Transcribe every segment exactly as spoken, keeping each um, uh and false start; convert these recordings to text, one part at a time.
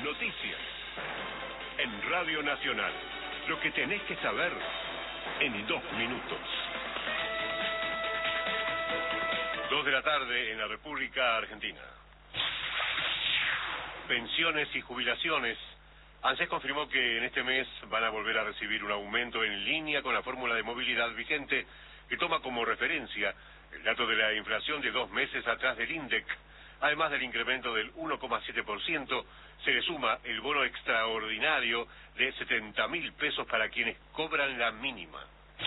Noticias. En Radio Nacional. Lo que tenés que saber en dos minutos. Dos de la tarde en la República Argentina. Pensiones y jubilaciones. ANSES confirmó que en este mes van a volver a recibir un aumento en línea con la fórmula de movilidad vigente que toma como referencia el dato de la inflación de dos meses atrás del INDEC. Además del incremento del uno coma siete por ciento, se le suma el bono extraordinario de setenta mil pesos para quienes cobran la mínima.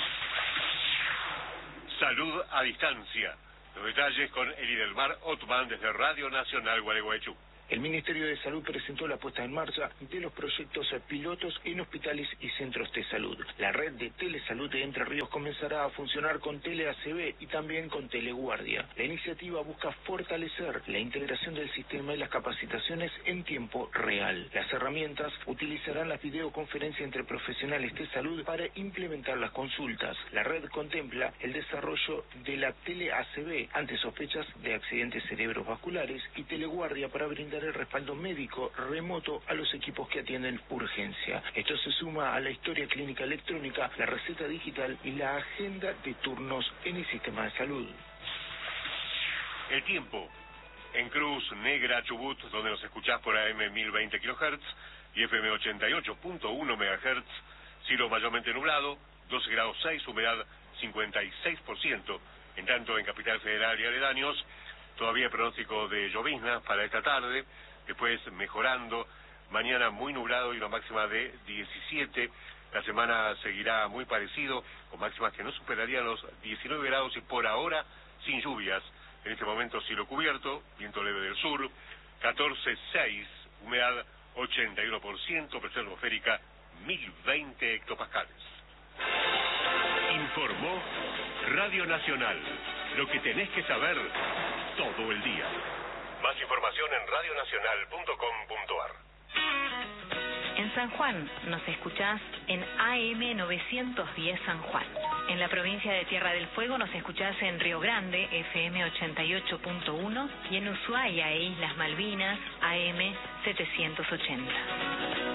Salud a distancia. Los detalles con Elidelmar Otman desde Radio Nacional Gualeguaychú. El Ministerio de Salud presentó la puesta en marcha de los proyectos pilotos en hospitales y centros de salud. La red de telesalud de Entre Ríos comenzará a funcionar con Tele A C B y también con Teleguardia. La iniciativa busca fortalecer la integración del sistema y las capacitaciones en tiempo real. Las herramientas utilizarán la videoconferencia entre profesionales de salud para implementar las consultas. La red contempla el desarrollo de la Tele A C B ante sospechas de accidentes cerebrovasculares y Teleguardia para brindar el respaldo médico remoto a los equipos que atienden urgencia. Esto se suma a la historia clínica electrónica, la receta digital y la agenda de turnos en el sistema de salud. El tiempo. En Cruz Negra, Chubut, donde nos escuchás por A M mil veinte kilohertz y F M ochenta y ocho punto uno megahertz, cielo mayormente nublado, doce grados seis, humedad cincuenta y seis por ciento. En tanto, en Capital Federal y aledaños, todavía pronóstico de lloviznas para esta tarde, después mejorando, mañana muy nublado y una máxima de diecisiete, la semana seguirá muy parecido, con máximas que no superarían los diecinueve grados y por ahora sin lluvias. En este momento cielo cubierto, viento leve del sur, catorce coma seis, humedad ochenta y uno por ciento, presión atmosférica mil veinte hectopascales. Informó Radio Nacional, lo que tenés que saber todo el día. Más información en radio nacional punto com punto a r. En San Juan nos escuchás en A M novecientos diez San Juan. En la provincia de Tierra del Fuego nos escuchás en Río Grande, F M ochenta y ocho punto uno, y en Ushuaia e Islas Malvinas, A M setecientos ochenta.